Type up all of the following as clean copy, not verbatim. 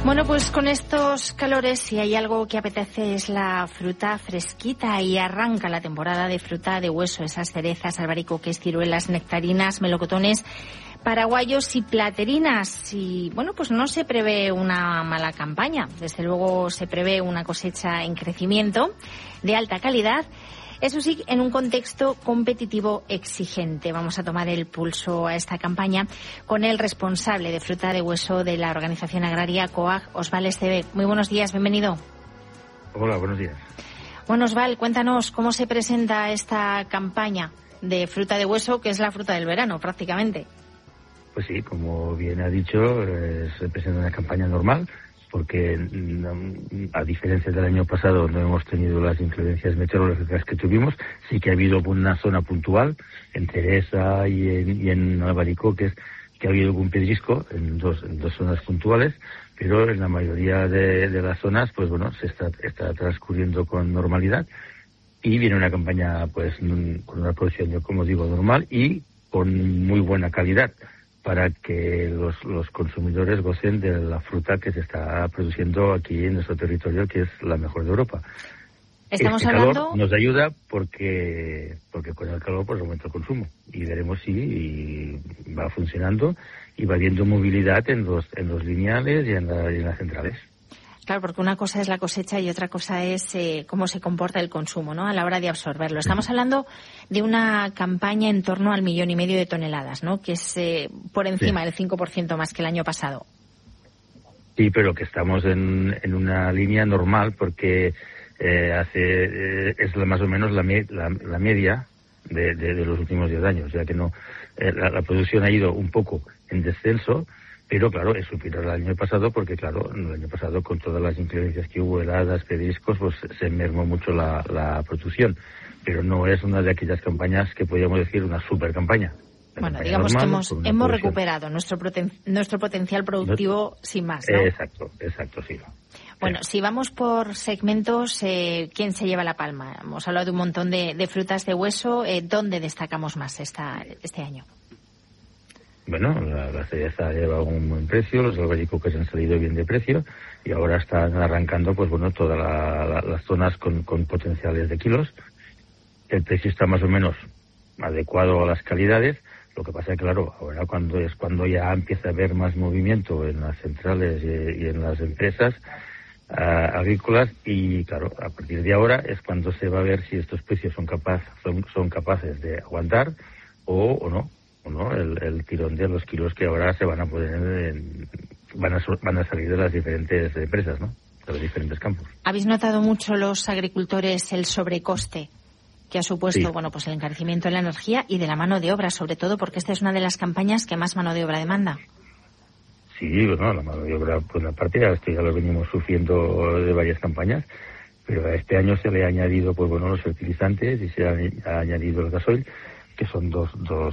Bueno, pues con estos calores, si hay algo que apetece es la fruta fresquita y arranca la temporada de fruta de hueso, esas cerezas, albaricoques, ciruelas, nectarinas, melocotones, paraguayos y platerinas. Y bueno, pues no se prevé una mala campaña. Desde luego se prevé una cosecha en crecimiento de alta calidad. Eso sí, en un contexto competitivo exigente. Vamos a tomar el pulso a esta campaña con el responsable de fruta de hueso de la organización agraria COAG, Osval Esteve. Muy buenos días, bienvenido. Hola, buenos días. Bueno, Osval, cuéntanos cómo se presenta esta campaña de fruta de hueso, que es la fruta del verano, prácticamente. Pues sí, como bien ha dicho, se presenta una campaña normal, porque a diferencia del año pasado, no hemos tenido las inclemencias meteorológicas que tuvimos. Sí que ha habido una zona puntual, en Teresa y en Albaricoques, que ha habido algún pedrisco en dos zonas puntuales, pero en la mayoría de las zonas, pues bueno, se está transcurriendo con normalidad, y viene una campaña pues con una producción, yo como digo, normal y con muy buena calidad, para que los consumidores gocen de la fruta que se está produciendo aquí en nuestro territorio, que es la mejor de Europa. Estamos calor hablando... nos ayuda porque con el calor pues aumenta el consumo, y veremos si va funcionando y va habiendo movilidad en los lineales y en las centrales. Claro, porque una cosa es la cosecha y otra cosa es cómo se comporta el consumo, ¿no?, a la hora de absorberlo. Estamos hablando de una campaña en torno al 1,5 millones de toneladas, ¿no?, que es por encima del 5% más que el año pasado. Sí, pero que estamos en una línea normal, porque es más o menos la media de los últimos 10 años. O sea que no, la producción ha ido un poco en descenso, pero claro, es superior al año pasado, porque claro, el año pasado con todas las inclemencias que hubo, heladas, pedriscos, pues se mermó mucho la producción. Pero no es una de aquellas campañas que podríamos decir una super campaña. Bueno, digamos normal, que hemos recuperado nuestro potencial productivo sin más, ¿no? Exacto, sí. Bueno, si vamos por segmentos, ¿quién se lleva la palma? Hemos hablado de un montón de frutas de hueso. ¿Dónde destacamos más este año? Bueno, la cereza lleva un buen precio, los albaricoques han salido bien de precio, y ahora están arrancando, pues bueno, todas las zonas con potenciales de kilos. El precio está más o menos adecuado a las calidades. Lo que pasa es que, claro, ahora cuando ya empieza a haber más movimiento en las centrales y en las empresas agrícolas, y claro, a partir de ahora es cuando se va a ver si estos precios son capaces de aguantar o no el tirón de los kilos que ahora se van a poder van a salir de las diferentes empresas, ¿no?, de los diferentes campos. ¿Habéis notado mucho los agricultores el sobrecoste que ha supuesto, sí, bueno, pues el encarecimiento de la energía y de la mano de obra, sobre todo porque esta es una de las campañas que más mano de obra demanda? Sí, bueno, la mano de obra, por una parte, esto ya lo venimos sufriendo de varias campañas, pero a este año se le ha añadido, pues bueno, los fertilizantes, y se ha añadido el gasoil, que son dos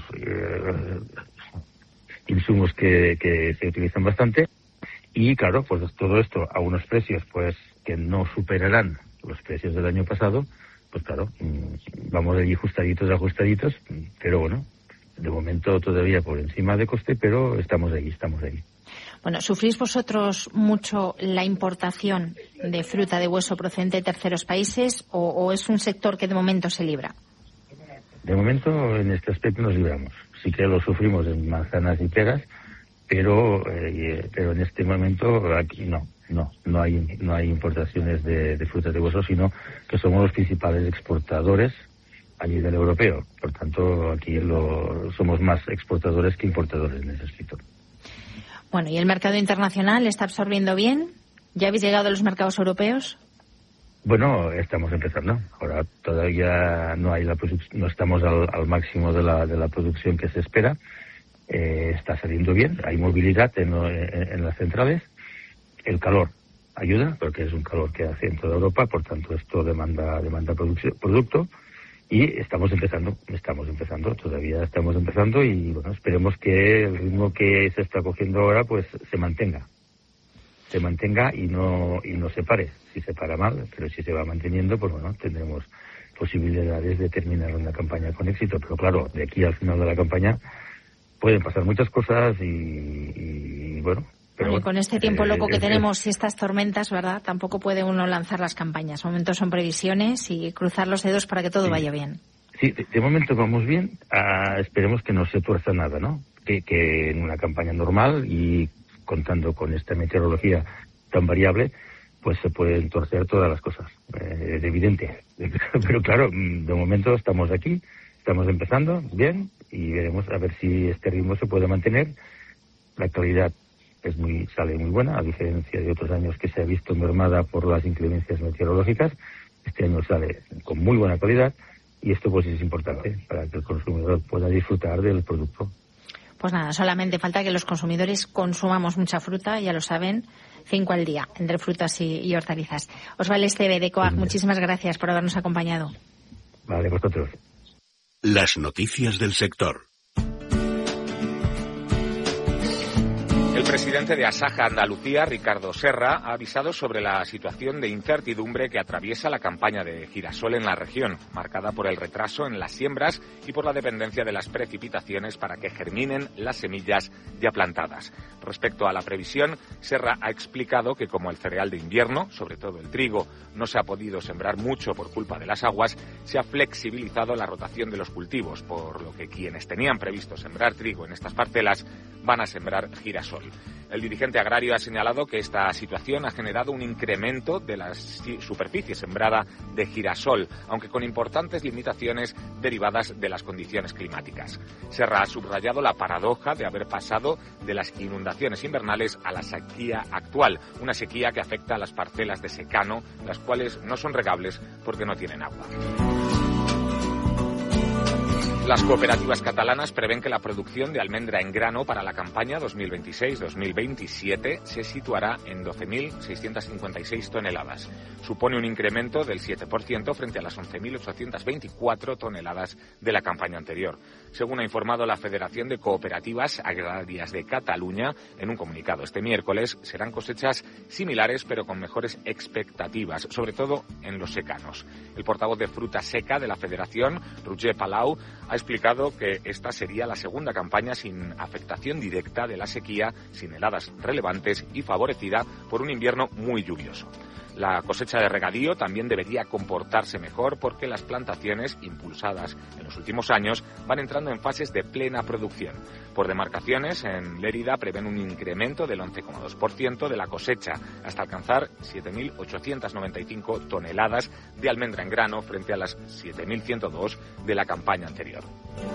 insumos que se utilizan bastante. Y claro, pues todo esto a unos precios pues que no superarán los precios del año pasado. Pues claro, vamos allí ajustaditos, pero bueno, de momento todavía por encima de coste, pero estamos ahí. Bueno, ¿sufrís vosotros mucho la importación de fruta de hueso procedente de terceros países o es un sector que de momento se libra? De momento en este aspecto nos libramos. Sí que lo sufrimos en manzanas y peras, pero en este momento aquí no hay importaciones de frutas de hueso, sino que somos los principales exportadores a nivel europeo. Por tanto, aquí somos más exportadores que importadores en ese sector. Bueno, ¿y el mercado internacional está absorbiendo bien? ¿Ya habéis llegado a los mercados europeos? Bueno, estamos empezando. Ahora todavía no estamos al máximo de la producción que se espera. Está saliendo bien, hay movilidad en las centrales. El calor ayuda, porque es un calor que hace en toda Europa, por tanto esto demanda producto, y estamos empezando, todavía estamos empezando, y bueno, esperemos que el ritmo que se está cogiendo ahora pues se mantenga y no se pare. Si se para mal, pero si se va manteniendo, pues bueno, tendremos posibilidades de terminar una campaña con éxito. Pero claro, de aquí al final de la campaña pueden pasar muchas cosas y bueno, Pero con este tiempo loco que tenemos y estas tormentas, ¿verdad? Tampoco puede uno lanzar las campañas. De momento son previsiones y cruzar los dedos para que todo vaya bien. Sí, de momento vamos bien. Esperemos que no se tuerza nada, ¿no? Que en una campaña normal y contando con esta meteorología tan variable, pues se pueden torcer todas las cosas. Es evidente. Pero claro, de momento estamos aquí, estamos empezando bien y veremos a ver si este ritmo se puede mantener. La actualidad sale muy buena, a diferencia de otros años que se ha visto mermada por las inclemencias meteorológicas. Este año sale con muy buena calidad y esto pues es importante para que el consumidor pueda disfrutar del producto. Pues nada, solamente falta que los consumidores consumamos mucha fruta, ya lo saben, 5 al día, entre frutas y hortalizas. Osvaldo Esteve, de COAG, muchísimas gracias por habernos acompañado. Vale, vosotros. Las noticias del sector. El presidente de Asaja Andalucía, Ricardo Serra, ha avisado sobre la situación de incertidumbre que atraviesa la campaña de girasol en la región, marcada por el retraso en las siembras y por la dependencia de las precipitaciones para que germinen las semillas ya plantadas. Respecto a la previsión, Serra ha explicado que como el cereal de invierno, sobre todo el trigo, no se ha podido sembrar mucho por culpa de las aguas, se ha flexibilizado la rotación de los cultivos, por lo que quienes tenían previsto sembrar trigo en estas parcelas van a sembrar girasol. El dirigente agrario ha señalado que esta situación ha generado un incremento de la superficie sembrada de girasol, aunque con importantes limitaciones derivadas de las condiciones climáticas. Serra ha subrayado la paradoja de haber pasado de las inundaciones invernales a la sequía actual, una sequía que afecta a las parcelas de secano, las cuales no son regables porque no tienen agua. Las cooperativas catalanas prevén que la producción de almendra en grano para la campaña 2026-2027 se situará en 12.656 toneladas. Supone un incremento del 7% frente a las 11.824 toneladas de la campaña anterior. Según ha informado la Federación de Cooperativas Agrarias de Cataluña, en un comunicado este miércoles, serán cosechas similares pero con mejores expectativas, sobre todo en los secanos. El portavoz de fruta seca de la Federación, Roger Palau, ha explicado que esta sería la segunda campaña sin afectación directa de la sequía, sin heladas relevantes y favorecida por un invierno muy lluvioso. La cosecha de regadío también debería comportarse mejor porque las plantaciones, impulsadas en los últimos años, van entrando en fases de plena producción. Por demarcaciones, en Lérida prevén un incremento del 11,2% de la cosecha, hasta alcanzar 7.895 toneladas de almendra en grano frente a las 7.102 de la campaña anterior.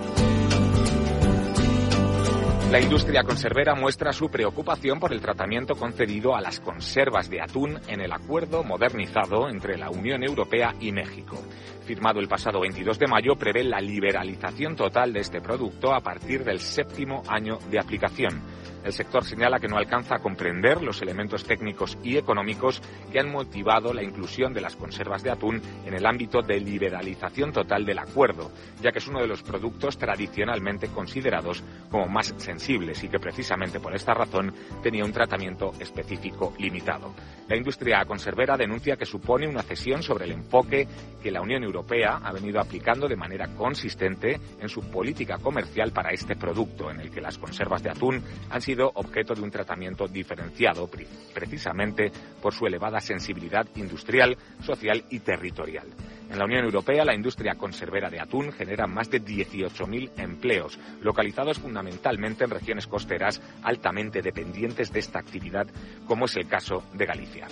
La industria conservera muestra su preocupación por el tratamiento concedido a las conservas de atún en el acuerdo modernizado entre la Unión Europea y México. Firmado el pasado 22 de mayo, prevé la liberalización total de este producto a partir del 7º año de aplicación. El sector señala que no alcanza a comprender los elementos técnicos y económicos que han motivado la inclusión de las conservas de atún en el ámbito de liberalización total del acuerdo, ya que es uno de los productos tradicionalmente considerados como más sensibles y que precisamente por esta razón tenía un tratamiento específico limitado. La industria conservera denuncia que supone una cesión sobre el enfoque que la Unión Europea ha venido aplicando de manera consistente en su política comercial para este producto, en el que las conservas de atún han sido objeto de un tratamiento diferenciado precisamente por su elevada sensibilidad industrial, social y territorial. En la Unión Europea, la industria conservera de atún genera más de 18.000 empleos, localizados fundamentalmente en regiones costeras altamente dependientes de esta actividad, como es el caso de Galicia.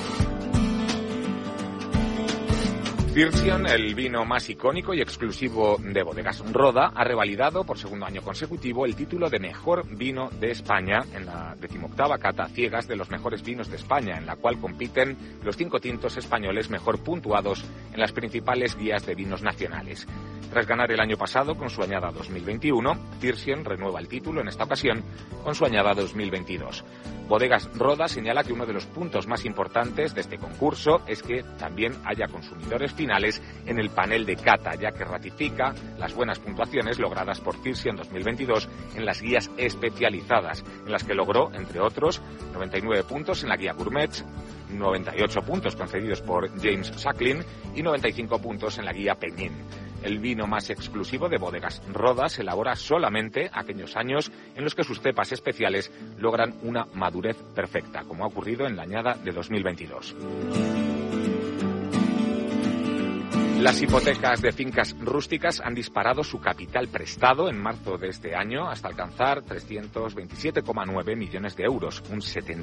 Cirsion, el vino más icónico y exclusivo de Bodegas Roda, ha revalidado por segundo año consecutivo el título de mejor vino de España en la 18ª cata ciegas de los mejores vinos de España, en la cual compiten los 5 tintos españoles mejor puntuados en las principales guías de vinos nacionales. Tras ganar el año pasado con su añada 2021, Cirsion renueva el título en esta ocasión con su añada 2022. Bodegas Roda señala que uno de los puntos más importantes de este concurso es que también haya consumidores finales en el panel de cata, ya que ratifica las buenas puntuaciones logradas por Cirsion 2022 en las guías especializadas, en las que logró, entre otros, 99 puntos en la guía Gourmet, 98 puntos concedidos por James Suckling y 95 puntos en la guía Peñín. El vino más exclusivo de Bodegas Roda se elabora solamente aquellos años en los que sus cepas especiales logran una madurez perfecta, como ha ocurrido en la añada de 2022. Las hipotecas de fincas rústicas han disparado su capital prestado en marzo de este año hasta alcanzar 327,9 millones de euros, un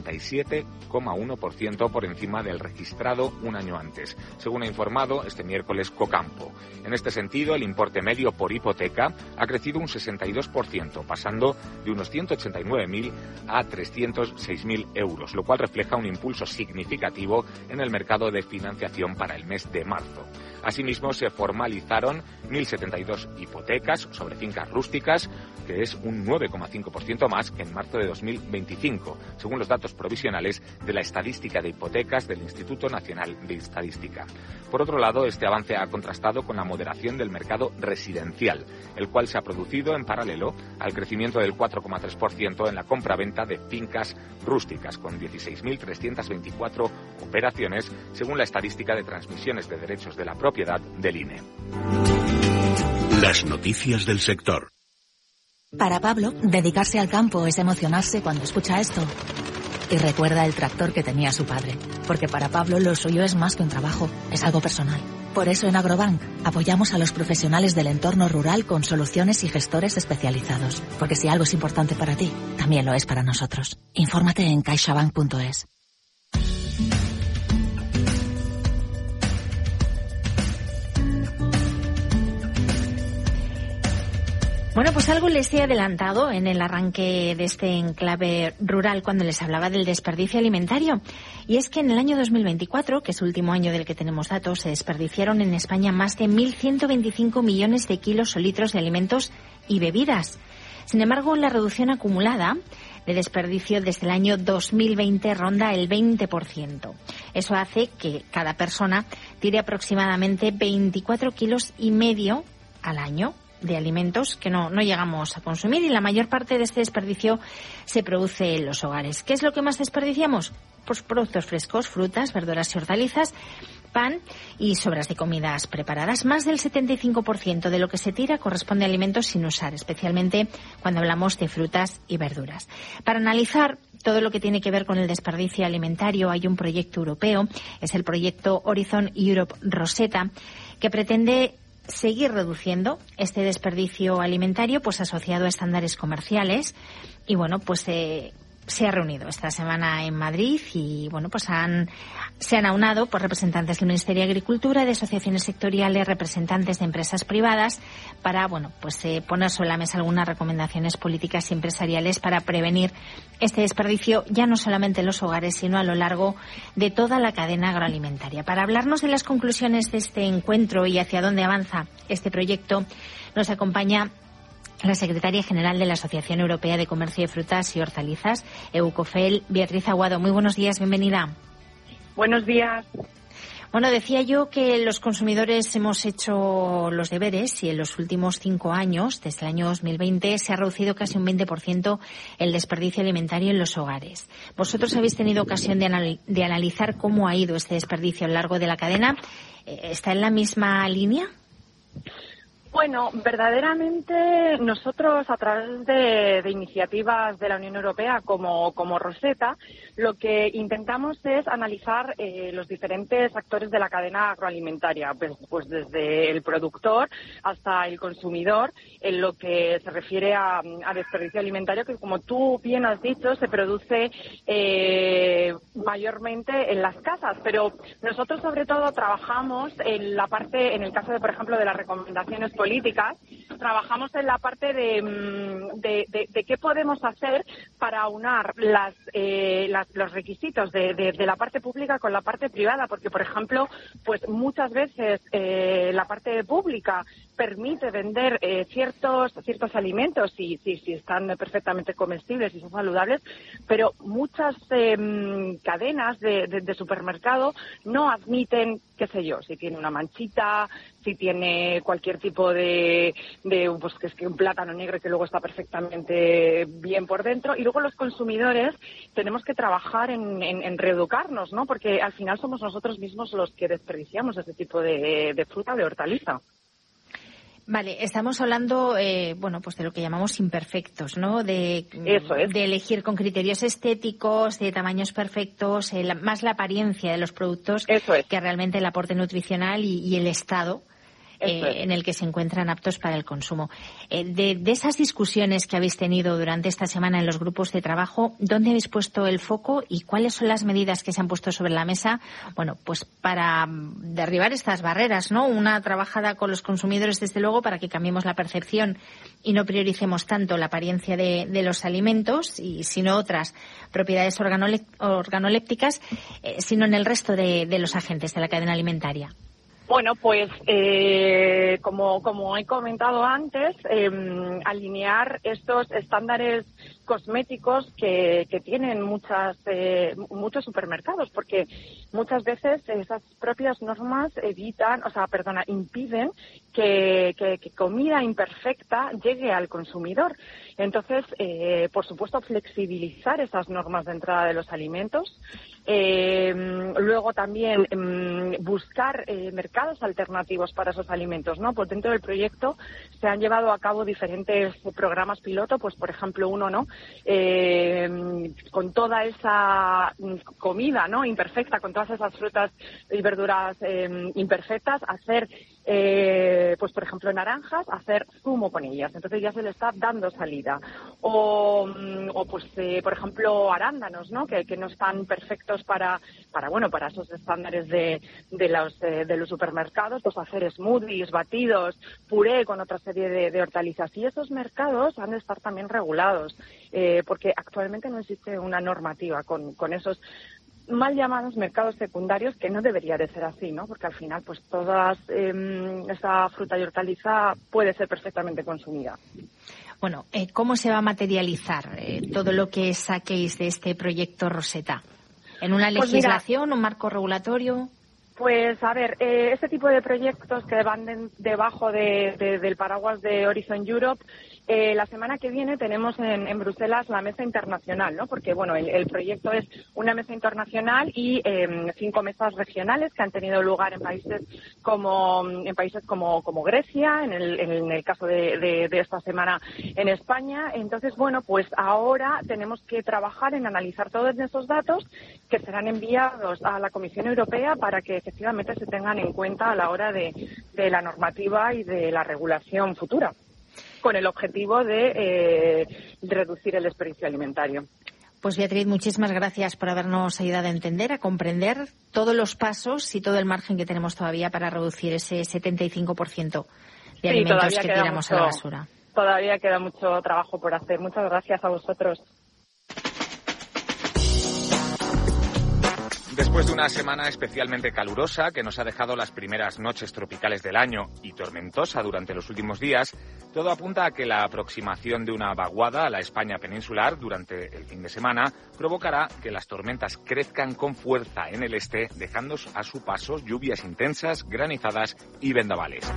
77,1% por encima del registrado un año antes, según ha informado este miércoles Cocampo. En este sentido, el importe medio por hipoteca ha crecido un 62%, pasando de unos 189.000 a 306.000 euros, lo cual refleja un impulso significativo en el mercado de financiación para el mes de marzo. Asimismo, se formalizaron 1.072 hipotecas sobre fincas rústicas, que es un 9,5% más que en marzo de 2025, según los datos provisionales de la Estadística de Hipotecas del Instituto Nacional de Estadística. Por otro lado, este avance ha contrastado con la moderación del mercado residencial, el cual se ha producido en paralelo al crecimiento del 4,3% en la compra-venta de fincas rústicas, con 16.324 operaciones, según la Estadística de Transmisiones de Derechos de la Propiedad del INE. Las noticias del sector. Para Pablo, dedicarse al campo es emocionarse cuando escucha esto. Y recuerda el tractor que tenía su padre. Porque para Pablo lo suyo es más que un trabajo, es algo personal. Por eso en Agrobank apoyamos a los profesionales del entorno rural con soluciones y gestores especializados. Porque si algo es importante para ti, también lo es para nosotros. Infórmate en caixabank.es. Bueno, pues algo les he adelantado en el arranque de este enclave rural cuando les hablaba del desperdicio alimentario. Y es que en el año 2024, que es el último año del que tenemos datos, se desperdiciaron en España más de 1.125 millones de kilos o litros de alimentos y bebidas. Sin embargo, la reducción acumulada de desperdicio desde el año 2020 ronda el 20%. Eso hace que cada persona tire aproximadamente 24,5 kilos al año de alimentos que no llegamos a consumir, y la mayor parte de este desperdicio se produce en los hogares. ¿Qué es lo que más desperdiciamos? Pues productos frescos, frutas, verduras y hortalizas, pan y sobras de comidas preparadas. Más del 75% de lo que se tira corresponde a alimentos sin usar, especialmente cuando hablamos de frutas y verduras. Para analizar todo lo que tiene que ver con el desperdicio alimentario, hay un proyecto europeo, es el proyecto Horizon Europe Rosetta, que pretende seguir reduciendo este desperdicio alimentario, pues asociado a estándares comerciales. Y bueno, pues se ha reunido esta semana en Madrid y bueno, pues se han aunado por representantes del Ministerio de Agricultura, de asociaciones sectoriales, representantes de empresas privadas, para bueno, pues poner sobre la mesa algunas recomendaciones políticas y empresariales para prevenir este desperdicio, ya no solamente en los hogares, sino a lo largo de toda la cadena agroalimentaria. Para hablarnos de las conclusiones de este encuentro y hacia dónde avanza este proyecto, nos acompaña la secretaria general de la Asociación Europea de Comercio de Frutas y Hortalizas, EUCOFEL, Beatriz Aguado. Muy buenos días, bienvenida. Buenos días. Bueno, decía yo que los consumidores hemos hecho los deberes y en los últimos 5 años, desde el año 2020, se ha reducido casi un 20% el desperdicio alimentario en los hogares. ¿Vosotros habéis tenido ocasión de analizar cómo ha ido este desperdicio a lo largo de la cadena? ¿Está en la misma línea? Bueno, verdaderamente nosotros, a través de iniciativas de la Unión Europea como Rosetta, lo que intentamos es analizar los diferentes actores de la cadena agroalimentaria, pues desde el productor hasta el consumidor, en lo que se refiere a desperdicio alimentario, que como tú bien has dicho, se produce mayormente en las casas, pero nosotros sobre todo trabajamos en la parte, en el caso de, por ejemplo, de las recomendaciones políticas, trabajamos en la parte de qué podemos hacer para aunar los requisitos de la parte pública con la parte privada, porque, por ejemplo, pues muchas veces la parte pública permite vender ciertos alimentos si están perfectamente comestibles y son saludables, pero muchas cadenas de supermercado no admiten, qué sé yo, si tiene una manchita, si tiene cualquier tipo pues que es que un plátano negro que luego está perfectamente bien por dentro, y luego los consumidores tenemos que trabajar en reeducarnos, ¿no? Porque al final somos nosotros mismos los que desperdiciamos ese tipo de fruta, de hortaliza. Vale, estamos hablando, pues de lo que llamamos imperfectos, ¿no? Eso es. De elegir con criterios estéticos, de tamaños perfectos, más la apariencia de los productos que realmente el aporte nutricional y el estado en el que se encuentran aptos para el consumo. De esas discusiones que habéis tenido durante esta semana en los grupos de trabajo, ¿dónde habéis puesto el foco y cuáles son las medidas que se han puesto sobre la mesa? Bueno, pues para derribar estas barreras, ¿no? Una trabajada con los consumidores, desde luego, para que cambiemos la percepción y no prioricemos tanto la apariencia de los alimentos, sino otras propiedades organolépticas, sino en el resto de los agentes de la cadena alimentaria. Bueno, pues como he comentado antes, alinear estos estándares cosméticos que tienen muchos supermercados, porque muchas veces esas propias normas impiden que comida imperfecta llegue al consumidor. Entonces, por supuesto, flexibilizar esas normas de entrada de los alimentos. Luego también buscar mercados alternativos para esos alimentos, ¿no? Pues dentro del proyecto se han llevado a cabo diferentes programas piloto, pues por ejemplo uno, ¿no? Con toda esa comida, ¿no? Imperfecta, con todas esas frutas y verduras imperfectas, hacer pues por ejemplo naranjas, hacer zumo con ellas. Entonces ya se le está dando salida. O por ejemplo arándanos, ¿no? Que no están perfectos para esos estándares de los supermercados, pues hacer smoothies, batidos, puré con otra serie de hortalizas. Y esos mercados han de estar también regulados, porque actualmente no existe una normativa con esos mal llamados mercados secundarios, que no debería de ser así, ¿no? Porque al final, pues esa fruta y hortaliza puede ser perfectamente consumida. Bueno, ¿cómo se va a materializar todo lo que saquéis de este proyecto Rosetta? ¿En una legislación, un marco regulatorio? Pues a ver, este tipo de proyectos que van debajo del paraguas de Horizon Europe, la semana que viene tenemos en Bruselas la mesa internacional, ¿no? Porque bueno, el proyecto es una mesa internacional y 5 mesas regionales que han tenido lugar en países como Grecia, en el caso de esta semana en España. Entonces, bueno, pues ahora tenemos que trabajar en analizar todos esos datos que serán enviados a la Comisión Europea para que efectivamente se tengan en cuenta a la hora de la normativa y de la regulación futura, con el objetivo de reducir el desperdicio alimentario. Pues Beatriz, muchísimas gracias por habernos ayudado a entender, a comprender todos los pasos y todo el margen que tenemos todavía para reducir ese 75% de alimentos que tiramos a la basura. Todavía queda mucho trabajo por hacer. Muchas gracias a vosotros. Después de una semana especialmente calurosa que nos ha dejado las primeras noches tropicales del año y tormentosa durante los últimos días, todo apunta a que la aproximación de una vaguada a la España peninsular durante el fin de semana provocará que las tormentas crezcan con fuerza en el este, dejando a su paso lluvias intensas, granizadas y vendavales.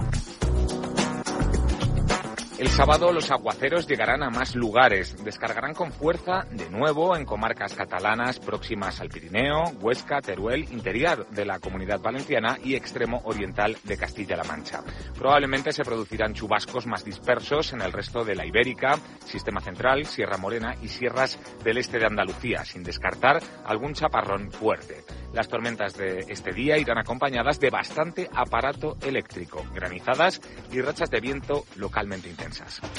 El sábado los aguaceros llegarán a más lugares, descargarán con fuerza de nuevo en comarcas catalanas próximas al Pirineo, Huesca, Teruel, interior de la Comunidad Valenciana y extremo oriental de Castilla-La Mancha. Probablemente se producirán chubascos más dispersos en el resto de la Ibérica, Sistema Central, Sierra Morena y sierras del este de Andalucía, sin descartar algún chaparrón fuerte. Las tormentas de este día irán acompañadas de bastante aparato eléctrico, granizadas y rachas de viento localmente intensas.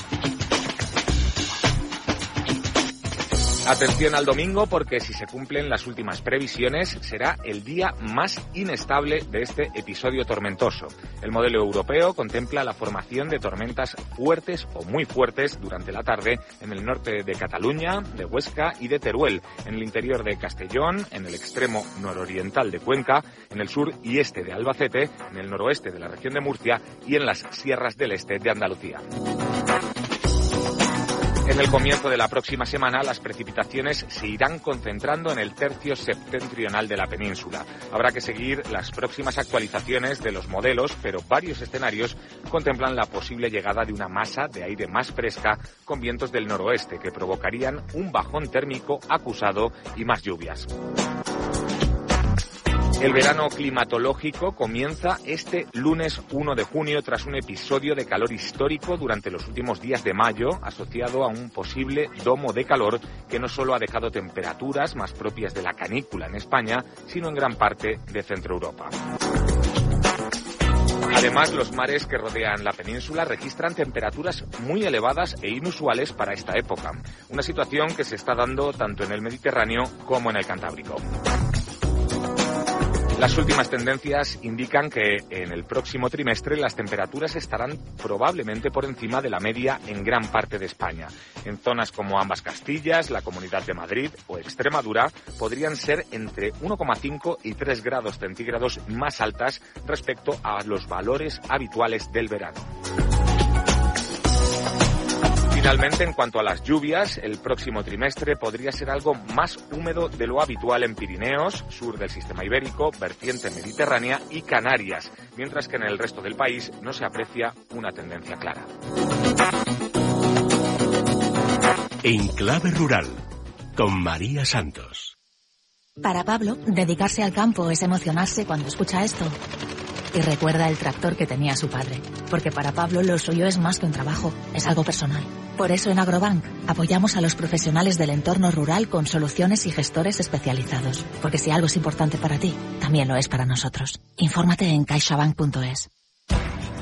Atención al domingo, porque si se cumplen las últimas previsiones será el día más inestable de este episodio tormentoso. El modelo europeo contempla la formación de tormentas fuertes o muy fuertes durante la tarde en el norte de Cataluña, de Huesca y de Teruel, en el interior de Castellón, en el extremo nororiental de Cuenca, en el sur y este de Albacete, en el noroeste de la región de Murcia y en las sierras del este de Andalucía. En el comienzo de la próxima semana, las precipitaciones se irán concentrando en el tercio septentrional de la península. Habrá que seguir las próximas actualizaciones de los modelos, pero varios escenarios contemplan la posible llegada de una masa de aire más fresca con vientos del noroeste que provocarían un bajón térmico acusado y más lluvias. El verano climatológico comienza este lunes 1 de junio tras un episodio de calor histórico durante los últimos días de mayo, asociado a un posible domo de calor que no solo ha dejado temperaturas más propias de la canícula en España, sino en gran parte de Centroeuropa. Además, los mares que rodean la península registran temperaturas muy elevadas e inusuales para esta época, una situación que se está dando tanto en el Mediterráneo como en el Cantábrico. Las últimas tendencias indican que en el próximo trimestre las temperaturas estarán probablemente por encima de la media en gran parte de España. En zonas como ambas Castillas, la Comunidad de Madrid o Extremadura podrían ser entre 1,5 y 3 grados centígrados más altas respecto a los valores habituales del verano. Finalmente, en cuanto a las lluvias, el próximo trimestre podría ser algo más húmedo de lo habitual en Pirineos, sur del sistema ibérico, vertiente mediterránea y Canarias, mientras que en el resto del país no se aprecia una tendencia clara. En Clave Rural, con María Santos. Para Pablo, dedicarse al campo es emocionarse cuando escucha esto. Y recuerda el tractor que tenía su padre. Porque para Pablo lo suyo es más que un trabajo, es algo personal. Por eso en Agrobank apoyamos a los profesionales del entorno rural con soluciones y gestores especializados. Porque si algo es importante para ti, también lo es para nosotros. Infórmate en caixabank.es.